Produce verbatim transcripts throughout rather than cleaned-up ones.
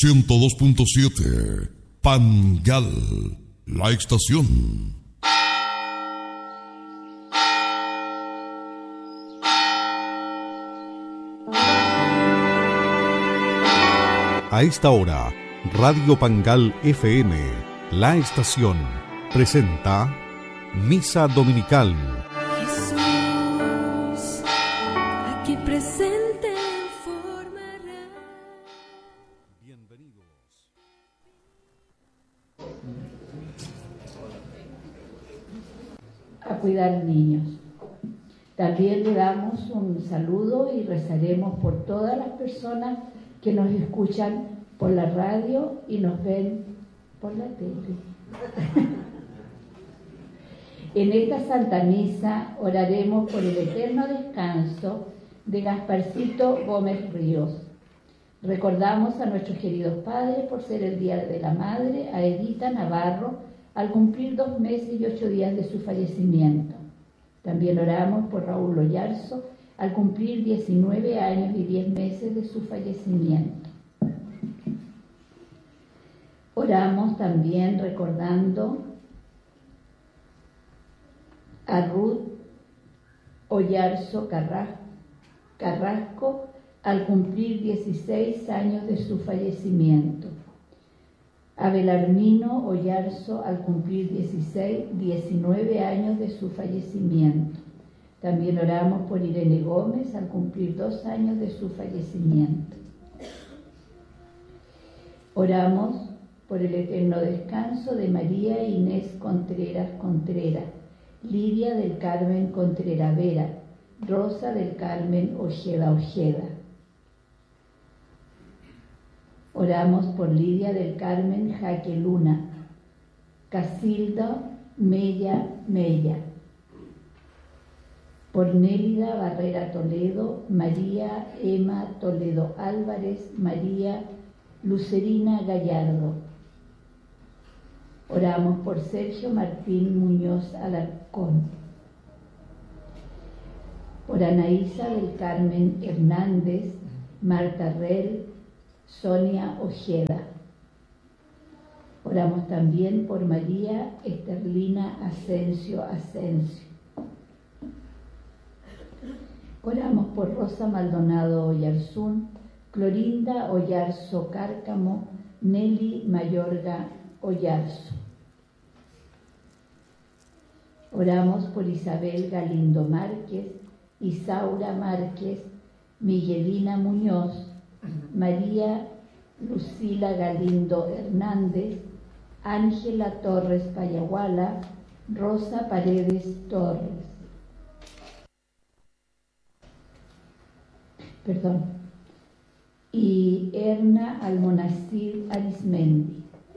ciento dos punto siete Pangal, la estación. A esta hora, Radio Pangal F M, la estación, presenta Misa Dominical. Jesús, aquí presente en forma real. Bienvenidos. A cuidar niños. También le damos un saludo y rezaremos por todas las personas que nos escuchan por la radio y nos ven por la tele. En esta Santa Misa oraremos por el eterno descanso de Gasparcito Gómez Ríos. Recordamos a nuestros queridos padres por ser el Día de la Madre, a Edita Navarro, al cumplir dos meses y ocho días de su fallecimiento. También oramos por Raúl Oyarzo, al cumplir diecinueve años y diez meses de su fallecimiento. Oramos también recordando a Ruth Oyarzo Carrasco, al cumplir dieciséis años de su fallecimiento. A Belarmino Oyarzo, al cumplir dieciséis, diecinueve años de su fallecimiento. También oramos por Irene Gómez, al cumplir dos años de su fallecimiento. Oramos por el eterno descanso de María Inés Contreras Contreras, Lidia del Carmen Contreras Vera, Rosa del Carmen Ojeda Ojeda. Oramos por Lidia del Carmen Jaque Luna, Casilda Mella Mella, por Nélida Barrera Toledo, María Emma Toledo Álvarez, María Lucerina Gallardo. Oramos por Sergio Martín Muñoz Alarcón, por Anaísa del Carmen Hernández, Marta Rel, Sonia Ojeda. Oramos también por María Esterlina Asensio Asensio. Oramos por Rosa Maldonado Oyarzún, Clorinda Oyarzo Cárcamo, Nelly Mayorga Oyarzo. Oramos por Isabel Galindo Márquez, Isaura Márquez, Miguelina Muñoz, María Lucila Galindo Hernández, Ángela Torres Payaguala, Rosa Paredes Torres. Perdón. Y Erna Almonacid Arismendi.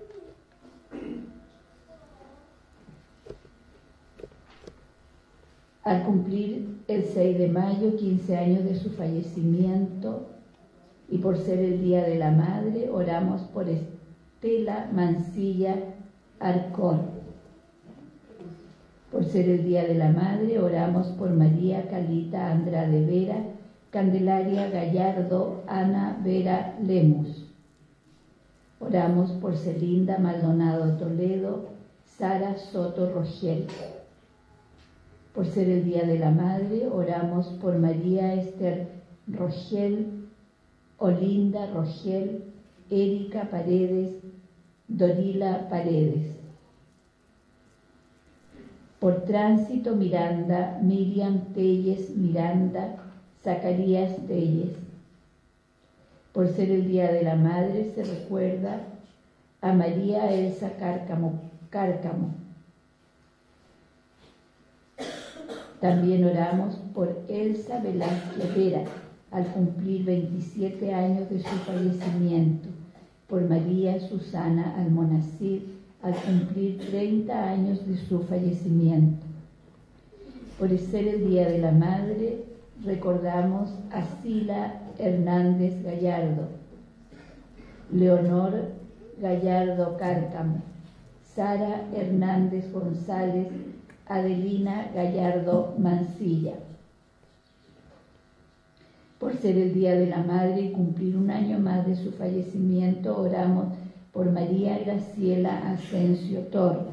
Al cumplir el seis de mayo, quince años de su fallecimiento, y por ser el Día de la Madre, oramos por Estela Mancilla Arcón. Por ser el Día de la Madre, oramos por María Calita Andrade Vera, Candelaria Gallardo Ana Vera Lemus. Oramos por Celinda Maldonado Toledo, Sara Soto Rogel. Por ser el Día de la Madre, oramos por María Esther Rogel, Olinda Rogel, Erika Paredes, Dorila Paredes. Por Tránsito Miranda, Miriam Telles Miranda, Zacarías Telles. Por ser el Día de la Madre, se recuerda a María Elsa Cárcamo, Cárcamo. También oramos por Elsa Velázquez Vera, al cumplir veintisiete años de su fallecimiento, por María Susana Almonacid, al cumplir treinta años de su fallecimiento. Por ser el Día de la Madre, recordamos a Sila Hernández Gallardo, Leonor Gallardo Cárcamo, Sara Hernández González, Adelina Gallardo Mancilla. Por ser el Día de la Madre y cumplir un año más de su fallecimiento, oramos por María Graciela Asensio Torres.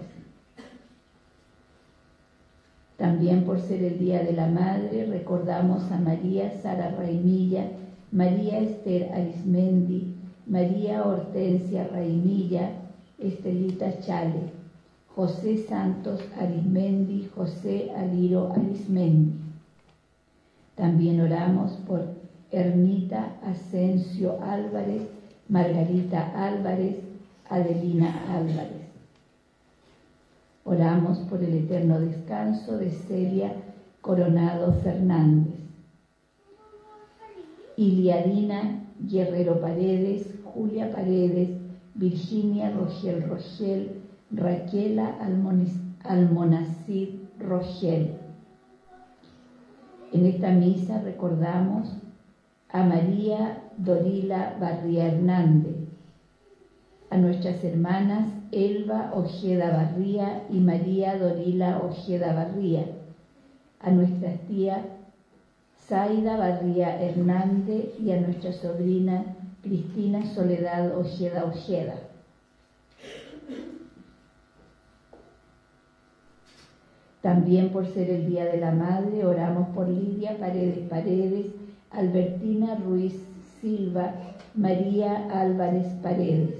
También por ser el Día de la Madre, recordamos a María Sara Raimilla, María Esther Arismendi, María Hortensia Raimilla, Estelita Chale, José Santos Arismendi, José Aliro Arismendi. También oramos por Ernita Asensio Álvarez, Margarita Álvarez, Adelina Álvarez. Oramos por el eterno descanso de Celia Coronado Fernández, Iliadina Guerrero Paredes, Julia Paredes, Virginia Rogel Rogel, Raquela Almonacid Rogel. En esta misa recordamos a María Dorila Barría Hernández, a nuestras hermanas Elba Ojeda Barría y María Dorila Ojeda Barría, a nuestra tía Zaida Barría Hernández y a nuestra sobrina Cristina Soledad Ojeda Ojeda. También por ser el Día de la Madre, oramos por Lidia Paredes Paredes, Albertina Ruiz Silva, María Álvarez Paredes.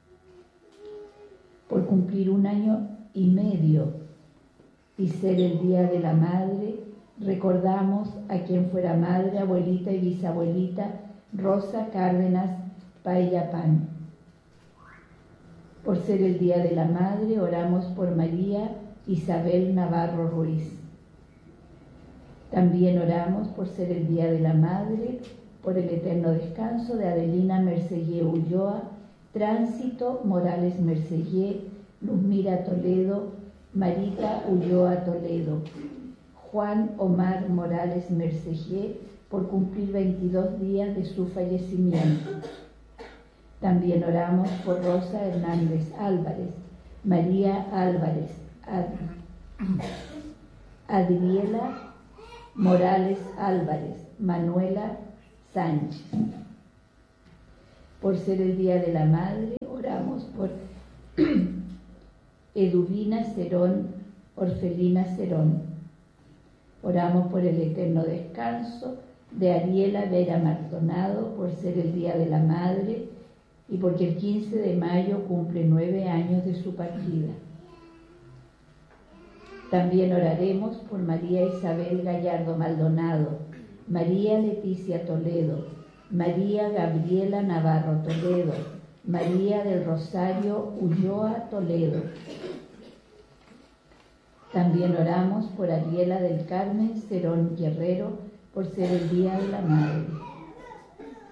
Por cumplir un año y medio y ser el Día de la Madre, recordamos a quien fuera madre, abuelita y bisabuelita Rosa Cárdenas Payapán. Por ser el Día de la Madre, oramos por María Isabel Navarro Ruiz. También oramos por ser el Día de la Madre, por el eterno descanso de Adelina Mercellé Ulloa, Tránsito Morales Mercellé, Luzmira Toledo, Marita Ulloa Toledo, Juan Omar Morales Mercellé, por cumplir veintidós días de su fallecimiento. También oramos por Rosa Hernández Álvarez, María Álvarez, Ad, Adriela Morales Álvarez, Manuela Sánchez. Por ser el Día de la Madre, oramos por Eduvina Cerón, Orfelina Cerón. Oramos por el eterno descanso de Ariela Vera Maldonado, por ser el Día de la Madre y porque el quince de mayo cumple nueve años de su partida. También oraremos por María Isabel Gallardo Maldonado, María Leticia Toledo, María Gabriela Navarro Toledo, María del Rosario Ulloa Toledo. También oramos por Ariela del Carmen Cerón Guerrero, por ser el Día de la Madre.